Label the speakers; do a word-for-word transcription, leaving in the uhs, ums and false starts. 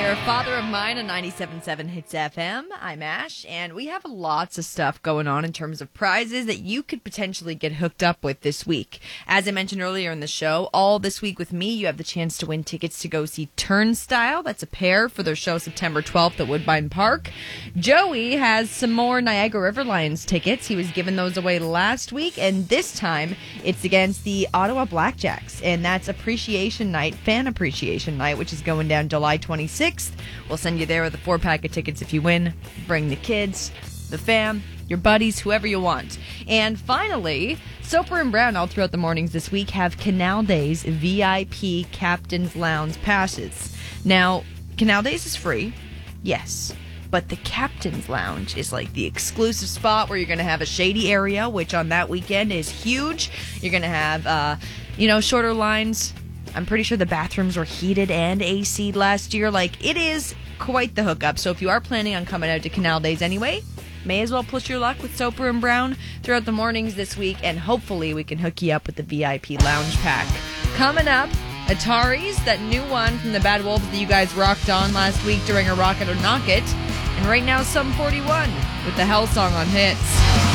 Speaker 1: You're a Father of Mine on ninety-seven point seven Hits F M. I'm Ash, and we have lots of stuff going on in terms of prizes that you could potentially get hooked up with this week. As I mentioned earlier in the show, all this week with me, you have the chance to win tickets to go see Turnstile. That's a pair for their show September twelfth at Woodbine Park. Joey has some more Niagara River Lions tickets. He was giving those away last week, and this time it's against the Ottawa Blackjacks, and that's Appreciation Night, Fan Appreciation Night, which is going down July twenty-sixth. We'll send you there with a four-pack of tickets if you win. Bring the kids, the fam, your buddies, whoever you want. And finally, Soper and Brown all throughout the mornings this week have Canal Days V I P Captain's Lounge passes. Now, Canal Days is free, yes, but the Captain's Lounge is like the exclusive spot where you're going to have a shady area, which on that weekend is huge. You're going to have, uh, you know, shorter lines. I'm pretty sure the bathrooms were heated and A C'd last year. Like, it is quite the hookup. So if you are planning on coming out to Canal Days anyway, may as well push your luck with Soper and Brown throughout the mornings this week, and hopefully we can hook you up with the V I P Lounge Pack. Coming up, Ataris, that new one from the Bad Wolves that you guys rocked on last week during a Rock It or Knock It. And right now, Sum forty-one with the Hell Song on Hits.